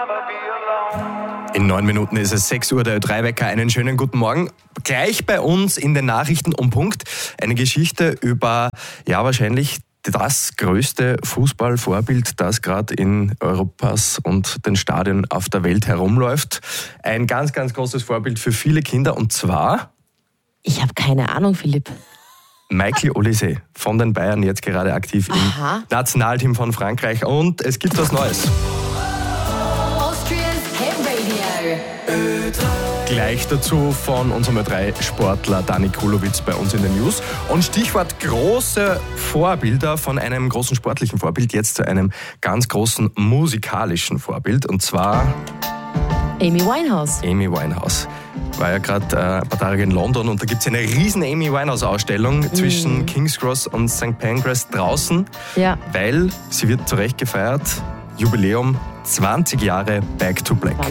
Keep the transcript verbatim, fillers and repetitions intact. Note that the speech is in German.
In neun Minuten ist es sechs Uhr, der Ö drei Wecker. Einen schönen guten Morgen. Gleich bei uns in den Nachrichten um Punkt eine Geschichte über, ja wahrscheinlich das größte Fußballvorbild, das gerade in Europas und den Stadien auf der Welt herumläuft. Ein ganz, ganz großes Vorbild für viele Kinder und zwar... Ich habe keine Ahnung, Philipp. Michael Olise von den Bayern, jetzt gerade aktiv im Aha. Nationalteam von Frankreich. Und es gibt was Neues. Gleich dazu von unserem Ö drei Sportler Dani Kulowitz bei uns in den News. Und Stichwort große Vorbilder, von einem großen sportlichen Vorbild jetzt zu einem ganz großen musikalischen Vorbild. Und zwar... Amy Winehouse. Amy Winehouse. War ja gerade äh, ein paar Tage in London und da gibt es eine riesen Amy Winehouse-Ausstellung mm. zwischen King's Cross und Sankt Pancras draußen, ja. weil sie wird zu Recht gefeiert. Jubiläum zwanzig Jahre Back to Black.